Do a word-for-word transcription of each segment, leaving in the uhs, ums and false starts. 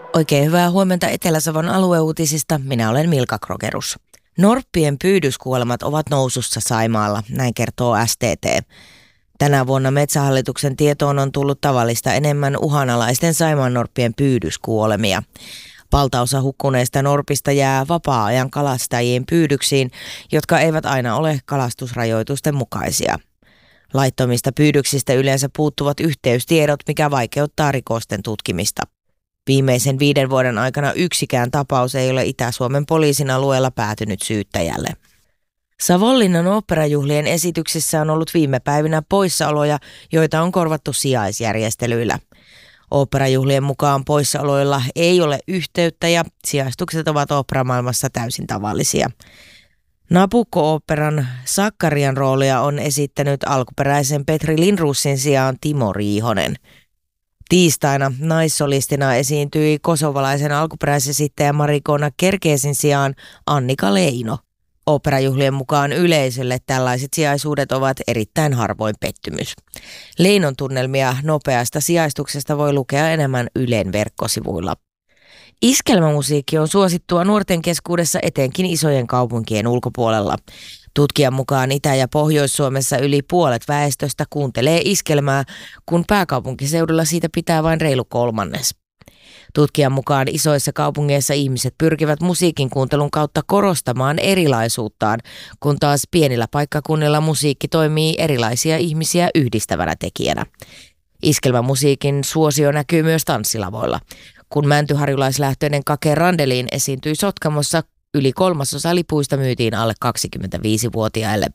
Oikein hyvää huomenta Etelä-Savon alueuutisista. Minä olen Milka Krogerus. Norppien pyydyskuolemat ovat nousussa Saimaalla, näin kertoo S T T. Tänä vuonna Metsähallituksen tietoon on tullut tavallista enemmän uhanalaisten saimaannorppien pyydyskuolemia. Valtaosa hukkuneista norpista jää vapaa-ajan kalastajien pyydyksiin, jotka eivät aina ole kalastusrajoitusten mukaisia. Laittomista pyydyksistä yleensä puuttuvat yhteystiedot, mikä vaikeuttaa rikosten tutkimista. Viimeisen viiden vuoden aikana yksikään tapaus ei ole Itä-Suomen poliisin alueella päätynyt syyttäjälle. Savonlinnan oopperajuhlien esityksissä on ollut viime päivinä poissaoloja, joita on korvattu sijaisjärjestelyillä. Oopperajuhlien mukaan poissaoloilla ei ole yhteyttä ja sijaistukset ovat oopperamaailmassa täysin tavallisia. Nabucco-oopperan Sakkarian roolia on esittänyt alkuperäisen Petri Lindroosin sijaan Timo Riihonen. Tiistaina naissolistina esiintyi kosovalaisen alkuperäisesittäjä Marikona Kerkesin sijaan Annika Leino. Oopperajuhlien mukaan yleisölle tällaiset sijaisuudet ovat erittäin harvoin pettymys. Leinon tunnelmia nopeasta sijaistuksesta voi lukea enemmän Ylen verkkosivuilla. Iskelmämusiikki on suosittua nuorten keskuudessa etenkin isojen kaupunkien ulkopuolella. Tutkijan mukaan Itä- ja Pohjois-Suomessa yli puolet väestöstä kuuntelee iskelmää, kun pääkaupunkiseudulla siitä pitää vain reilu kolmannes. Tutkijan mukaan isoissa kaupungeissa ihmiset pyrkivät musiikin kuuntelun kautta korostamaan erilaisuuttaan, kun taas pienillä paikkakunnilla musiikki toimii erilaisia ihmisiä yhdistävänä tekijänä. Iskelmämusiikin suosio näkyy myös tanssilavoilla. Kun mäntyharjulaislähtöinen Kake Randeliin esiintyi Sotkamossa, yli kolmasosa lipuista myytiin alle kaksikymmentäviisivuotiaille.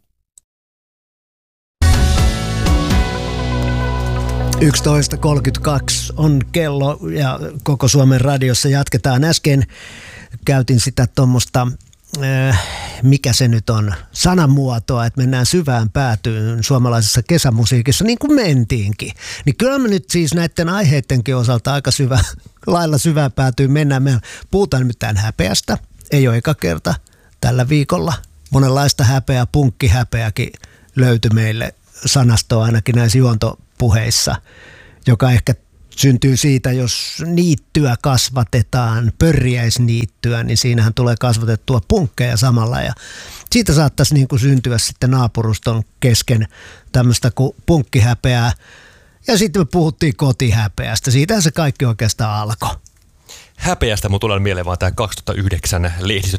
yksitoista kolmekymmentäkaksi on kello ja koko Suomen radiossa jatketaan. Äsken käytin sitä tuommoista, äh, mikä se nyt on, sanamuotoa, että mennään syvään päätyyn suomalaisessa kesämusiikissa, niin kuin mentiinkin. Niin kyllä me nyt siis näiden aiheidenkin osalta aika syvä, lailla syvään päätyyn mennään. Me puhutaan mitään häpeästä, ei ole eka kerta tällä viikolla. Monenlaista häpeää, punkkihäpeäkin löytyi meille sanastoa ainakin näissä juontopuheissa, joka ehkä syntyy siitä, jos niittyä kasvatetaan, pörjäisniittyä, niin siinähän tulee kasvatettua punkkeja samalla ja siitä saattaisi niin kuin syntyä sitten naapuruston kesken tämmöistä kuin punkkihäpeää ja sitten me puhuttiin kotihäpeästä, siitähän se kaikki oikeastaan alkoi. Häpeästä mun tulee mieleen vaan tämä kaksituhattayhdeksän